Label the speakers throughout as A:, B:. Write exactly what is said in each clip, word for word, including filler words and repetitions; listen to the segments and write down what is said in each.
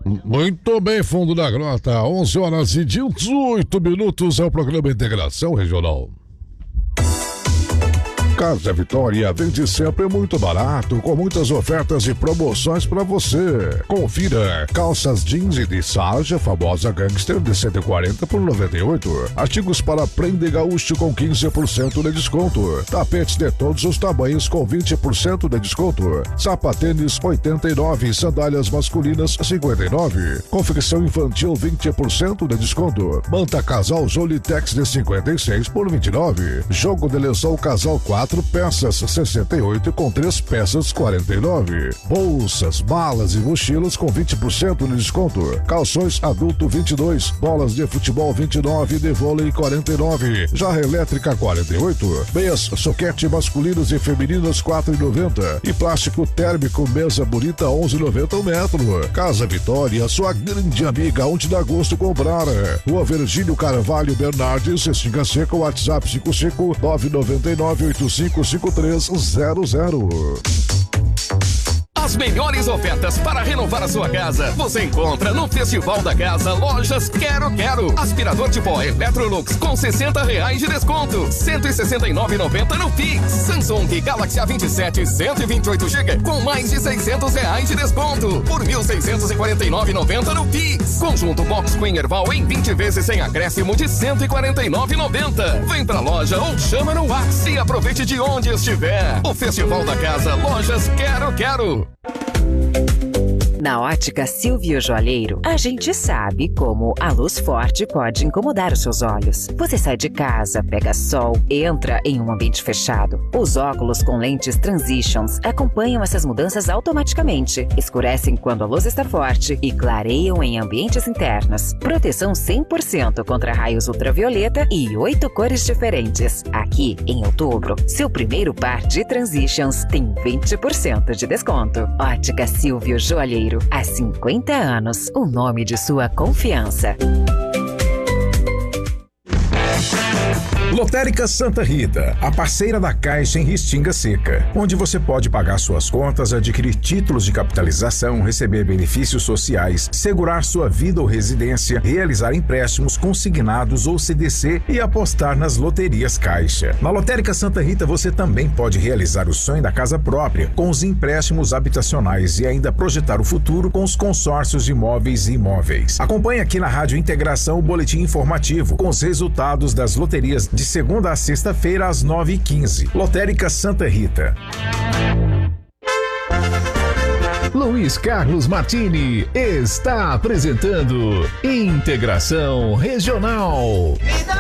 A: Muito bem, fundo da grota, onze horas e dezoito minutos, é o programa Integração Regional. Casa Vitória vende sempre muito barato, com muitas ofertas e promoções para você. Confira: calças jeans e de sarja, famosa gangster, de cento e quarenta por noventa e oito. Artigos para prende gaúcho com quinze por cento de desconto. Tapetes de todos os tamanhos com vinte por cento de desconto. Sapatênis oitenta e nove, sandálias masculinas cinquenta e nove. Confecção infantil vinte por cento de desconto. Manta casal Jolitex de cinquenta e seis por vinte e nove. Jogo de lençol casal quatro peças sessenta e oito com três peças quarenta e nove. Bolsas, malas e mochilas com vinte por cento de desconto. Calções adulto vinte e dois, bolas de futebol vinte e nove, de vôlei quarenta e nove, jarra elétrica quarenta e oito, meias soquete masculinos e femininas quatro e noventa e plástico térmico mesa bonita onze e noventa o metro. Casa Vitória, sua grande amiga, onde dá gosto comprar. Rua Virgínio Carvalho Bernardes, Xinga Seca, WhatsApp cinco cinco nove nove nove oito cinco cinco três zero zero.
B: As melhores ofertas para renovar a sua casa você encontra no Festival da Casa Lojas Quero Quero. Aspirador de pó Electrolux com sessenta reais de desconto, cento e sessenta e nove reais e noventa centavos no Pix. Samsung Galaxy A vinte e sete cento e vinte e oito gigas com mais de seiscentos reais de desconto por mil seiscentos e quarenta e nove reais e noventa centavos no Pix. Conjunto Box Queen Erval em vinte vezes sem acréscimo de cento e quarenta e nove reais e noventa centavos. Vem pra loja ou chama no WhatsApp e aproveite de onde estiver. O Festival da Casa Lojas Quero Quero.
C: Na Ótica Silvio Joalheiro, a gente sabe como a luz forte pode incomodar os seus olhos. Você sai de casa, pega sol, entra em um ambiente fechado. Os óculos com lentes Transitions acompanham essas mudanças automaticamente, escurecem quando a luz está forte e clareiam em ambientes internos. Proteção cem por cento contra raios ultravioleta e oito cores diferentes. Aqui, em outubro, seu primeiro par de Transitions tem vinte por cento de desconto. Ótica Silvio Joalheiro. Há cinquenta anos, o nome de sua confiança.
D: Lotérica Santa Rita, a parceira da Caixa em Restinga Seca, onde você pode pagar suas contas, adquirir títulos de capitalização, receber benefícios sociais, segurar sua vida ou residência, realizar empréstimos consignados ou C D C e apostar nas loterias Caixa. Na Lotérica Santa Rita você também pode realizar o sonho da casa própria com os empréstimos habitacionais e ainda projetar o futuro com os consórcios de imóveis e imóveis. Acompanhe aqui na Rádio Integração o boletim informativo com os resultados das loterias de segunda a sexta-feira às nove e quinze. Lotérica Santa Rita.
E: Luiz Carlos Martini está apresentando Integração Regional.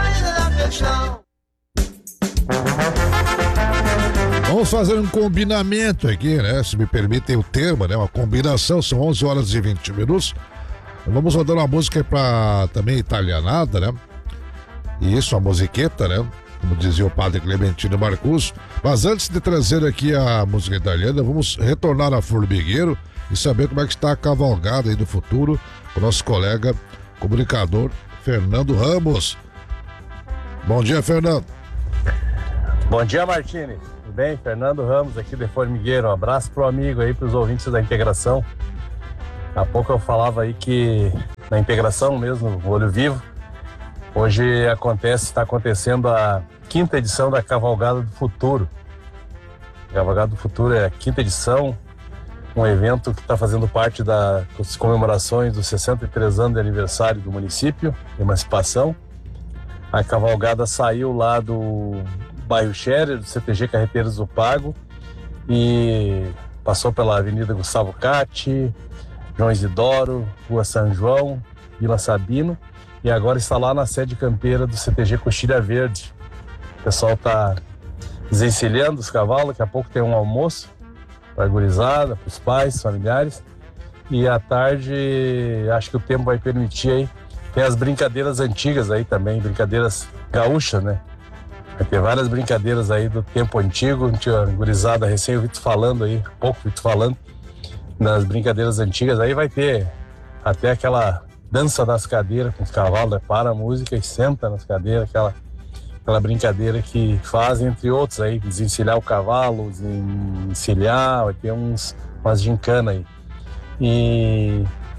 A: Vamos fazer um combinamento aqui, né? Se me permitem o termo, né? Uma combinação, são onze horas e vinte minutos. Vamos rodar uma música para também italianada, né? E isso, a musiqueta, né? Como dizia o padre Clementino Marcus. Mas antes de trazer aqui a música italiana, vamos retornar a Formigueiro e saber como é que está a cavalgada aí do futuro com o nosso colega comunicador Fernando Ramos. Bom dia, Fernando.
F: Bom dia, Martini. Tudo bem? Fernando Ramos aqui de Formigueiro. Um abraço pro amigo aí, pros ouvintes da Integração. Há pouco eu falava aí que na Integração mesmo, no Olho Vivo, hoje acontece, está acontecendo a quinta edição da Cavalgada do Futuro. A Cavalgada do Futuro é a quinta edição, um evento que está fazendo parte das comemorações dos sessenta e três anos de aniversário do município, de emancipação. A cavalgada saiu lá do bairro Scherer, do C T G Carreteiras do Pago, e passou pela Avenida Gustavo Catti, João Isidoro, Rua São João, Vila Sabino, e agora está lá na sede campeira do C T G Coxilha Verde. O pessoal está desencilhando os cavalos, daqui a pouco tem um almoço para a gurizada, para os pais, familiares, e à tarde, acho que o tempo vai permitir aí, tem as brincadeiras antigas aí também, brincadeiras gaúchas, né? Vai ter várias brincadeiras aí do tempo antigo, tinha gurizada recém eu vi tu falando aí, pouco vi tu falando, nas brincadeiras antigas, aí vai ter até aquela dança das cadeiras com os cavalos, né? Para a música e senta nas cadeiras, aquela, aquela brincadeira que faz, entre outros aí, desencilhar o cavalo, desencilhar, vai ter uns, umas gincanas aí. E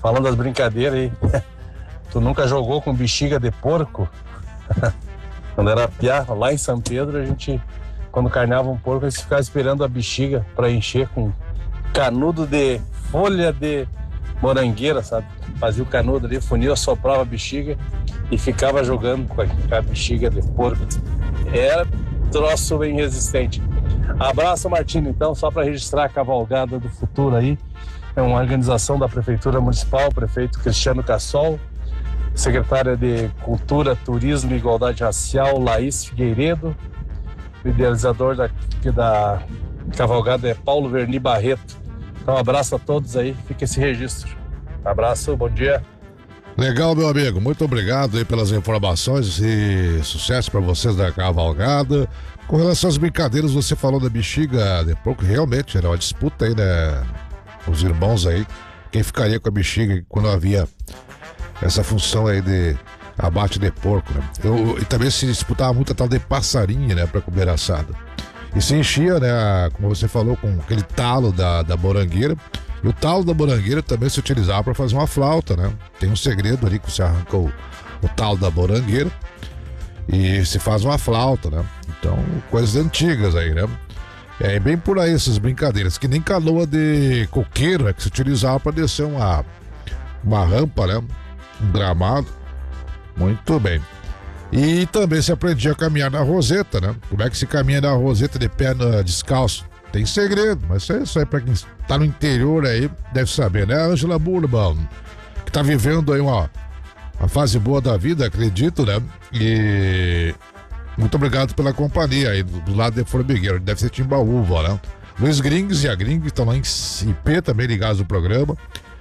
F: falando das brincadeiras aí, tu nunca jogou com bexiga de porco? Quando era piá, lá em São Pedro, a gente, quando carneava um porco, a gente ficava esperando a bexiga para encher com canudo de folha de morangueira, sabe? Fazia o canudo ali, funil, assoprava a bexiga e ficava jogando com a, com a bexiga de porco. Era troço bem resistente. Abraço, Martino. Então, só para registrar a Cavalgada do Futuro aí, é uma organização da Prefeitura Municipal, o prefeito Cristiano Cassol, secretária de Cultura, Turismo e Igualdade Racial, Laís Figueiredo, o idealizador da, da Cavalgada é Paulo Verni Barreto. Então, um abraço a todos aí, fica esse registro. Abraço, bom dia.
A: Legal, meu amigo, muito obrigado aí pelas informações e sucesso para vocês da Cavalgada. Com relação às brincadeiras, você falou da bexiga de porco, realmente era uma disputa aí, né? Os irmãos aí, quem ficaria com a bexiga quando havia essa função aí de abate de porco, né? Eu, e também se disputava muito a tal de passarinha, né, para comer assado. E se enchia, né, como você falou, com aquele talo da, da morangueira. E o talo da morangueira também se utilizava para fazer uma flauta, né? Tem um segredo ali que você arranca o, o talo da morangueira e se faz uma flauta, né? Então, coisas antigas aí, né? É bem por aí essas brincadeiras, que nem canoa de coqueiro, né, que se utilizava para descer uma, uma rampa, né? Um gramado. Muito bem. E também se aprendia a caminhar na roseta, né? Como é que se caminha na roseta de perna descalço? Tem segredo, mas isso aí, isso aí pra quem tá no interior aí deve saber, né? Ângela Burban, que tá vivendo aí uma, uma fase boa da vida, acredito, né? E muito obrigado pela companhia aí do, do lado de Formigueiro, deve ser Timbaúva, né? Luiz Grings e a Grings estão lá em I P também ligados no programa.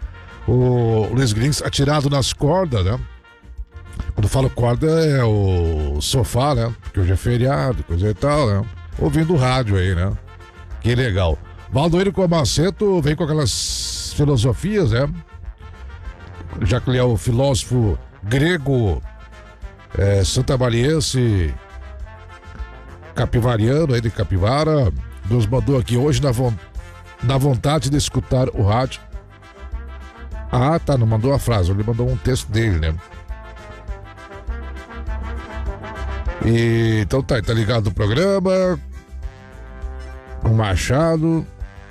A: O Luiz Grings atirado nas cordas, né? Quando falo corda é o sofá, né? Porque hoje é feriado, coisa e tal, né? Ouvindo o rádio aí, né? Que legal. Valdoeiro Comaceto vem com aquelas filosofias, né? Já que ele é o filósofo grego, é, santamariense, capivariano aí de Capivara, nos mandou aqui hoje na, vo- na vontade de escutar o rádio. Ah, tá, não mandou a frase, ele mandou um texto dele, né? E, então tá, tá ligado no programa. O Machado.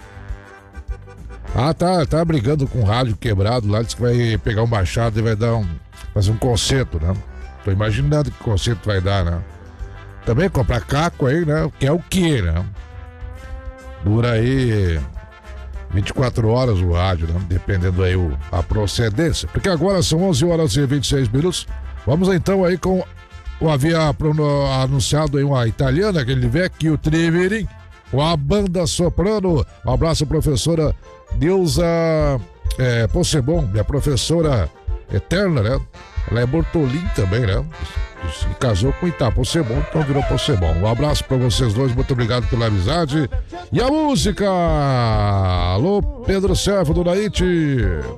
A: Ah, tá, tá brigando com o rádio quebrado lá, disse que vai pegar um machado e vai dar um, fazer um concerto, né? Tô imaginando que concerto vai dar, né? Também comprar caco aí, né? Que é o que, né? Dura aí vinte e quatro horas o rádio, né? Dependendo aí o, a procedência. Porque agora são onze horas e vinte e seis minutos. Vamos então aí com o havia prono, anunciado aí uma italiana, aquele Vecchio Treverin, com a banda soprano. Um abraço, professora Neuza é, Possebon, minha professora eterna, né? Ela é Bortolim também, né? Se casou com Itá Possebon, então virou Possebon. Um abraço pra vocês dois, muito obrigado pela amizade. E a música! Alô, Pedro Servo do Naite.